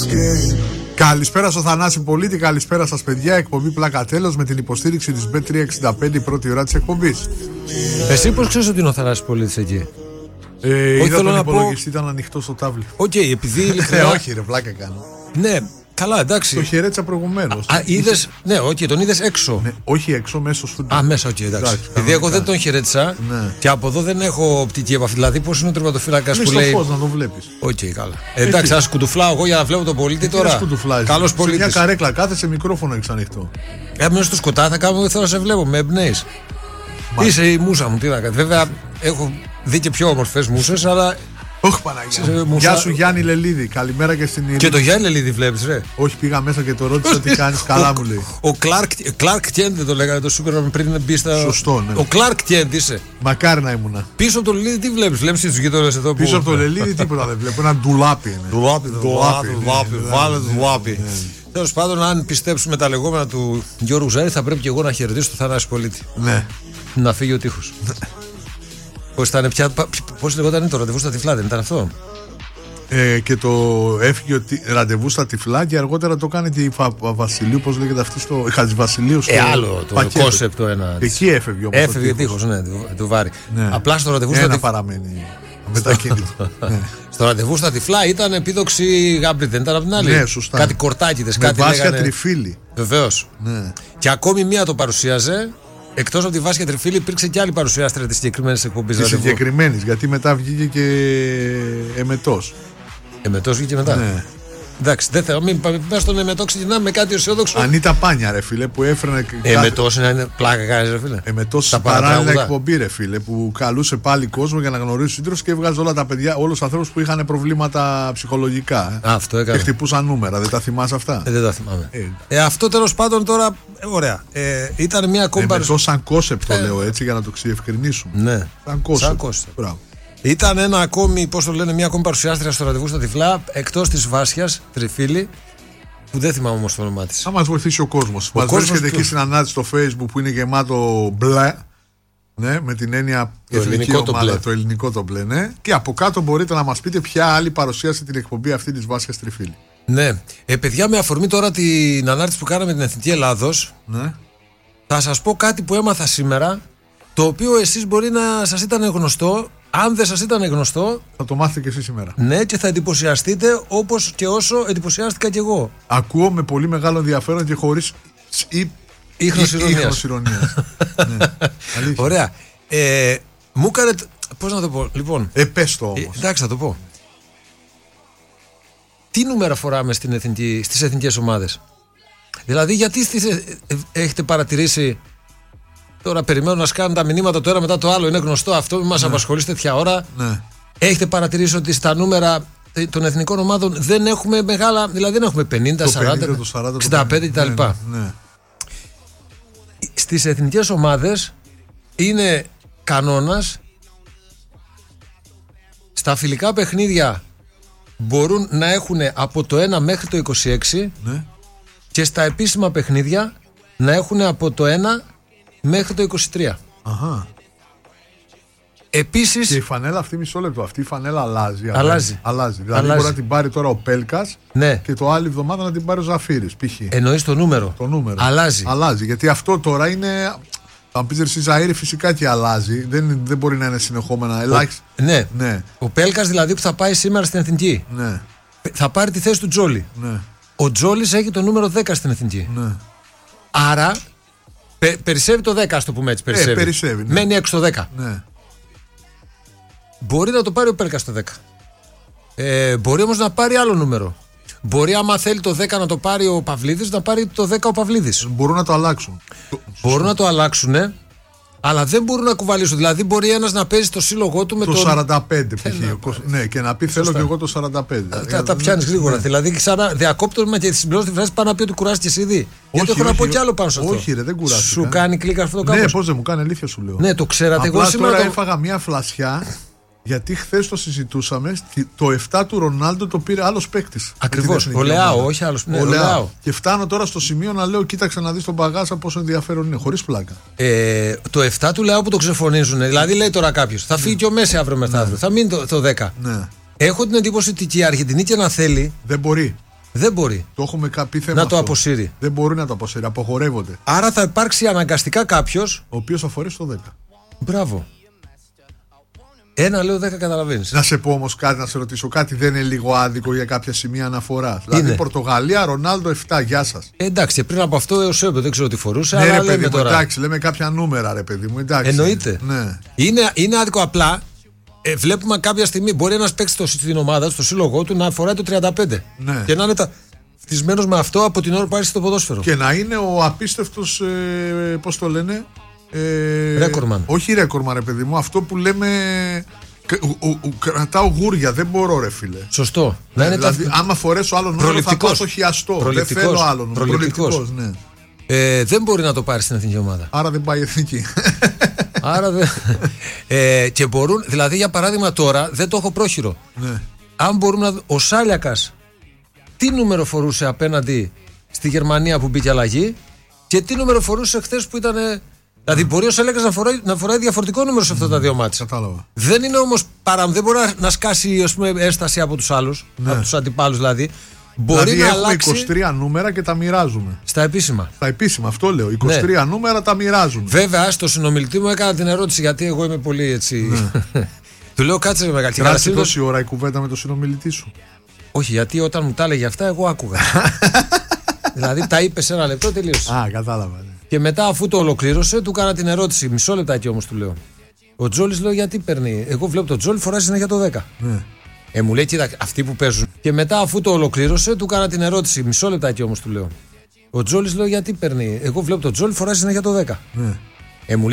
Καλησπέρα στο Θανάση Πολίτη, καλησπέρα σας παιδιά. Εκπομπή Πλάκα Τέλος με την υποστήριξη της Bet365, η πρώτη ώρα της εκπομπής. Εσύ πώς ξέρεις ότι είναι ο Θανάσης Πολίτης εκεί? Είδα τον υπολογιστή, ήταν ανοιχτό στο τάβλι. Οκ, επειδή ειλικρινά... Όχι ρε, πλάκα κάνω. Ναι, καλά, εντάξει. Το χαιρέτησα προηγουμένως. Είδες, ναι, τον είδες έξω. Ναι, όχι έξω, μέσα στο στούντιο. Μέσα, εντάξει. Επειδή εγώ δεν τον χαιρέτησα, ναι. Και από εδώ δεν έχω οπτική επαφή. Δηλαδή, πώς είναι ο τερματοφύλακας που λέει. Φως να το βλέπεις. Οκ, καλά. Εντάξει, θα σκουντουφλάω εγώ για να βλέπω τον πολίτη τώρα. Καλός πολίτης. Σε μια καρέκλα κάθεσαι, μικρόφωνο έχεις ανοιχτό. Έμεινε στο σκοτάδι, θα κάνω, θέλω να σε βλέπω, με εμπνέεις. Είσαι η μούσα μου, τι να κάνει. Βέβαια, έχω δει και πιο όμορφες μούσες, αλλά. Όχι Παναγία. Γεια σου Γιάννη Λελίδη, καλημέρα και στην Ειρήνη. Και το Γιάννη Λελίδη βλέπεις ρε? Όχι, πήγα μέσα και το ρώτησα τι κάνεις, καλά μου λέει. Ο Κλάρκ Κέντ δεν το λέγανε το Σούπερμαν πριν μπει στα... Σωστό, ναι. Ο Κλάρκ Κέντ είσαι. Μακάρι να ήμουνα. Πίσω από το Λελίδη τι βλέπεις? Βλέπεις τους γείτονες εδώ που... Πίσω από το Λελίδη τίποτα δεν βλέπω, ένα ντουλάπι είναι. Βάλε ντουλάπι. Τέλος πάντων, αν πιστέψουμε τα λεγόμενα του Γιώργου Ζάρη, θα πρέπει και εγώ να χαιρετήσω τον Θανάση Πολίτη. Ναι. Να φύγει ο τείχος. Πώς λεγόταν το ραντεβού στα τυφλά, δεν ήταν αυτό? Και το έφυγε ραντεβού στα τυφλά και αργότερα το κάνει και η Βασιλείου, πώς λέγεται αυτή στο. Χατζηβασιλείου στο. Άλλο το κόνσεπτ το ένα. Εκεί έφευγε όμως. Έφευγε τείχος, ναι, του Βάρη. Ναι. Απλά στο ραντεβού στα τυφλά. Παραμένει μετακίνητο. Ναι. Στο ραντεβού στα τυφλά ήταν επίδοξη γάμπρι, δεν ήταν από την άλλη? Ναι, σωστά. Κάτι κορτάκιδες, κάτι λέγανε. Βάσια Τριφύλη. Βεβαίως. Ναι. Και ακόμη μία το παρουσίαζε. Εκτός από τη Βάσια Τριφύλη, υπήρξε και άλλη παρουσιάστρια τη συγκεκριμένη εκπομπή. Τη συγκεκριμένη, γιατί μετά βγήκε και Εμετός. Εμετός βγήκε μετά. Ναι. Εντάξει, δεν θέλω. Μην πάμε στον Εμετό, ξεκινάμε με κάτι αισιόδοξο. Ανίτα Πάνια, ρε φίλε, που έφερνε. Εμετός είναι πλάκα, κάνει, ρε φίλε. Εμετός παράλληλα εκπομπή, ρε φίλε, που καλούσε πάλι κόσμο για να γνωρίσει του σύντροφου και έβγαζε όλα τα παιδιά, όλου του ανθρώπου που είχαν προβλήματα ψυχολογικά. Αυτό έκανε. Και χτυπούσαν νούμερα, δεν τα θυμάσαι αυτά? Δεν τα θυμάμαι. Αυτό τέλος πάντων τώρα. Ωραία. Ήταν μια ακόμη παρουσίαση. Σαν κόσεπτ το λέω έτσι για να το ξεευκρινίσουμε. Ναι. Σαν κόσεπτ. Ήταν ένα ακόμη, πώς το λένε, μια ακόμη παρουσιάστρια στο ραντεβού στα τυφλά, εκτός της Βάσιας Τριφύλη, που δεν θυμάμαι όμως το όνομά της. Θα μας βοηθήσει ο κόσμος. Μας βρίσκεται εκεί στην ανάρτηση στο Facebook που είναι γεμάτο μπλε. Ναι, με την έννοια το ελληνικό ομάδα, το μπλε. Το ελληνικό το μπλε, ναι. Και από κάτω μπορείτε να μας πείτε ποια άλλη παρουσίασε την εκπομπή αυτή της Βάσιας Τριφύλη. Ναι. Παιδιά, με αφορμή τώρα την ανάρτηση που κάναμε την Εθνική Ελλάδος, ναι. Θα σας πω κάτι που έμαθα σήμερα, το οποίο εσείς μπορεί να σας ήταν γνωστό. Αν δεν σας ήταν γνωστό, θα το μάθετε και εσείς σήμερα. Ναι, και θα εντυπωσιαστείτε όπως και όσο εντυπωσιάστηκα κι εγώ. Ακούω με πολύ μεγάλο ενδιαφέρον και χωρίς ίχνος ηρωνίας. Ναι. Ωραία. Μου έκανε. Πώς να το πω, λοιπόν. Πες το όμως. Εντάξει, θα το πω. Τι νούμερα φοράμε στις εθνικές ομάδες? Δηλαδή, γιατί έχετε παρατηρήσει? Τώρα περιμένω να σκάνουν τα μηνύματα το ένα μετά το άλλο. Είναι γνωστό αυτό, μην μας απασχολεί τέτοια ώρα. Ναι. Έχετε παρατηρήσει ότι στα νούμερα των εθνικών ομάδων δεν έχουμε μεγάλα. Δηλαδή δεν έχουμε 50, 40, 65 κτλ. Ναι. Στις εθνικές ομάδες είναι κανόνας. Στα φιλικά παιχνίδια μπορούν να έχουν από το 1 μέχρι το 26. Ναι. Και στα επίσημα παιχνίδια να έχουν από το 1 μέχρι το 23. Αχα. Επίσης. Και η φανέλα αυτή, μισό λεπτό, αυτή η φανέλα αλλάζει. Δηλαδή μπορεί να την πάρει τώρα ο Πέλκας, ναι. Και το άλλη εβδομάδα να την πάρει ο Ζαφύρης, π.χ. Εννοείς το νούμερο. Αλλάζει. Γιατί αυτό τώρα είναι. Θα μου πεις εσύ Ζαΐρη, φυσικά και αλλάζει. Δεν μπορεί να είναι συνεχόμενα. Ελάχιστα. Ναι. Ο Πέλκας δηλαδή που θα πάει σήμερα στην Εθνική. Ναι. Θα πάρει τη θέση του Τζόλι. Ναι. Ο Τζόλις έχει το νούμερο 10 στην Εθνική. Ναι. Άρα περισσεύει το 10, ας το πούμε έτσι. Περισσεύει. Ναι. Μένει έξω το 10. Ναι. Μπορεί να το πάρει ο Πέλκας το 10. Μπορεί όμως να πάρει άλλο νούμερο. Μπορεί, άμα θέλει το 10 να το πάρει ο Παυλίδης, να πάρει το 10 ο Παυλίδης. Μπορούν να το αλλάξουν. Μπορούν να το αλλάξουν, αλλά δεν μπορούν να κουβαλήσουν. Δηλαδή, μπορεί ένας να παίζει το σύλλογό του με το 45 π.χ. Ναι, και να πει θέλω και εγώ το 45. Τα πιάνει γρήγορα. Δηλαδή, ξανά διακόπτωμα και τη συμπληρώσει τη φράση πάνω να πει ότι κουράστηκε ήδη. Γιατί έχω να πω κι άλλο πάνω σε αυτό. Όχι, ρε, δεν κουράστηκε. Σου κάνει κλικ αυτό το κάπως? Ναι, πώς δεν μου κάνει, αλήθεια σου λέω. Ναι, το ξέρατε. Εγώ σήμερα έφαγα μια φλασιά. Γιατί χθες το συζητούσαμε, το 7 του Ρονάλντο το πήρε άλλος παίκτης. Ακριβώς. Ο Λεάο, όχι άλλος. Ναι, ο Λεάο. Και φτάνω τώρα στο σημείο να λέω: κοίταξε να δεις τον Παγάσα πόσο ενδιαφέρον είναι, χωρίς πλάκα. Το 7 του Λεάο που το ξεφωνίζουν. Δηλαδή λέει τώρα κάποιος: θα φύγει και ο Μέση αύριο μεθαύριο. Θα μείνει το 10. Ναι. Έχω την εντύπωση ότι και η Αργεντινή και να θέλει. Δεν μπορεί. Δεν μπορεί. Το έχουμε πει θέμα. Να το αποσύρει. Δεν μπορεί να το αποσύρει. Απογορεύονται. Άρα θα υπάρξει αναγκαστικά κάποιος ο οποίος θα φορέσει το 10. Μπράβο. Ένα λέω 10, καταλαβαίνεις. Να σε πω όμως κάτι, να σε ρωτήσω κάτι. Δεν είναι λίγο άδικο για κάποια σημεία αναφορά? Δηλαδή Πορτογαλία, Ρονάλντο 7, γεια σας. Εντάξει, πριν από αυτό έως έπαι, δεν ξέρω τι φορούσε. Ναι, αλλά ρε λέμε παιδί μου, τώρα. εντάξει, λέμε κάποια νούμερα, ρε παιδί μου. Εντάξει. Εννοείται. Ναι. Είναι άδικο απλά. Βλέπουμε κάποια στιγμή μπορεί ένας παίκτης στην ομάδα, στο σύλλογό του, να φοράει το 35. Ναι. Και να είναι φτισμένος με αυτό από την ώρα που πάει στο ποδόσφαιρο. Και να είναι ο απίστευτος, πώς το λένε, Ρέκορμαν. Όχι ρέκορμαν, ρε παιδί μου, αυτό που λέμε. Κρατάω γούρια, δεν μπορώ, ρε φίλε. Σωστό. Ναι, δηλαδή, άμα φορέσω άλλο νούμερο θα πάω στο χιαστό. Δεν θέλω άλλο νούμερο. Προληπτικός, ναι. Δεν μπορεί να το πάρει στην εθνική ομάδα. Άρα δεν πάει η εθνική. Άρα δεν. Και μπορούν, δηλαδή για παράδειγμα τώρα, δεν το έχω πρόχειρο. Ναι. Αν μπορούμε να. Ο Σάλιακας τι νούμερο φορούσε απέναντι στη Γερμανία που μπήκε αλλαγή και τι νούμερο φορούσε χθες που ήταν. Δηλαδή μπορεί ο Σάλιακας να φοράει διαφορετικό νούμερο σε αυτά τα δύο μάτια. Κατάλαβα. Δεν είναι όμως δεν μπορεί να σκάσει, ας πούμε, έσταση από τους άλλους, από τους αντιπάλους δηλαδή. Μπορεί δηλαδή να έχουμε αλλάξει 23 νούμερα και τα μοιράζουμε. στα επίσημα. Στα επίσημα, αυτό λέω. 23 νούμερα τα μοιράζουμε. Βέβαια, στο συνομιλητή μου έκανα την ερώτηση γιατί εγώ είμαι πολύ έτσι. Του λέω κάτσε μεγάλη. Κράτησε τόση ώρα η κουβέντα με τον συνομιλητή σου? Όχι, γιατί όταν μου τα έλεγε αυτά, εγώ άκουγα. Δηλαδή τα είπε σε ένα λεπτό, τελείωσε. Α, κατάλαβα. Ναι. Και μετά, αφού το ολοκλήρωσε, του έκανα την ερώτηση. Μισό λεπτάκι όμως του λέω. Ο Τζόλης, λέω, γιατί παίρνει. Εγώ βλέπω τον Τζόλη φοράει συνέχεια το 10. Ναι. Μου λέει, κοίτα, αυτοί που παίζουν. Και μετά, αφού το ολοκλήρωσε, του έκανα την ερώτηση. Μισό λεπτάκι όμως του λέω. Ο Τζόλης, λέω, γιατί παίρνει. Εγώ βλέπω τον Τζόλη φοράει συνέχεια το 10. Ναι. Μου